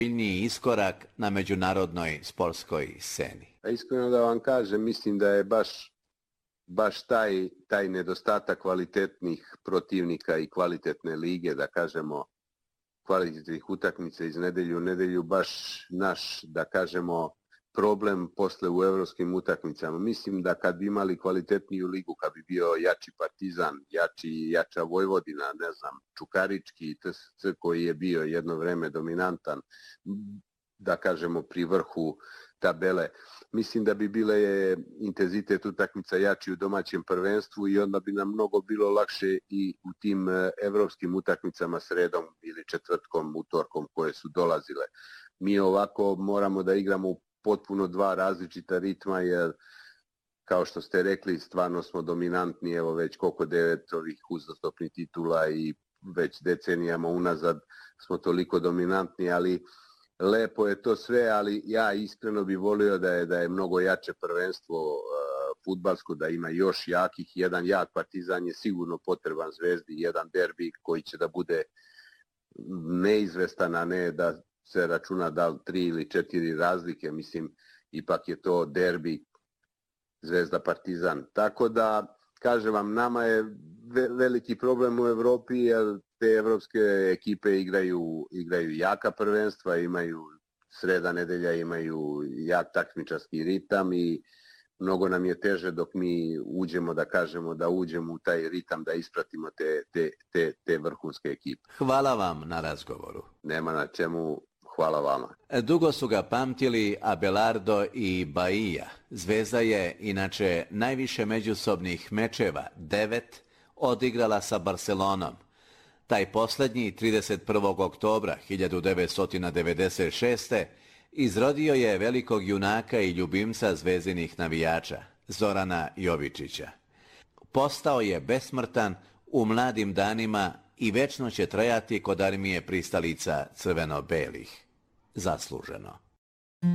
iskorak na međunarodnoj sportskoj sceni? Iskreno da vam kažem, mislim da je baš taj nedostatak kvalitetnih protivnika i kvalitetne lige, da kažemo, kvalitetnih utakmica iz nedelju u nedelju, baš naš, da kažemo, problem posle u evropskim utakmicama. Mislim da kad bi imali kvalitetniju ligu, kad bi bio jači Partizan, jača Vojvodina, ne znam, Čukarički, TSC koji je bio jedno vreme dominantan, da kažemo, pri vrhu tabele. Mislim da bi bile intenzitet utakmica jači u domaćem prvenstvu i onda bi nam mnogo bilo lakše i u tim evropskim utakmicama sredom ili četvrtkom, utorkom koje su dolazile. Mi ovako moramo da igramo u potpuno dva različita ritma jer, kao što ste rekli, stvarno smo dominantni, evo već koliko 9 ovih uzastopnih titula i već decenijama unazad smo toliko dominantni, ali lepo je to sve, ali ja iskreno bih volio da je mnogo jače prvenstvo fudbalsko, da ima još jakih. Jedan jak Partizan je sigurno potreban Zvezdi, jedan derbi koji će da bude neizvestan, a ne da se računa da li 3 ili 4 razlike. Mislim, ipak je to derbi Zvezda Partizan. Tako da, kažem vam, nama je veliki problem u Evropi jer te evropske ekipe igraju jaka prvenstva, imaju sreda nedelja, imaju jak takmičarski ritam i mnogo nam je teže dok mi uđemo, da kažemo, da uđemo u taj ritam, da ispratimo te vrhunske ekipe. Hvala vam na razgovoru. Nema na čemu, hvala vama. Dugo su ga pamtili Abelardo i Bahia. Zvezda je, inače, najviše međusobnih mečeva, 9, odigrala sa Barcelonom. Taj posljednji, 31. oktobra 1996. izrodio je velikog junaka i ljubimca zvezdinih navijača, Zorana Jovičića. Postao je besmrtan u mladim danima i večno će trajati kod armije pristalica crveno-belih. Zasluženo.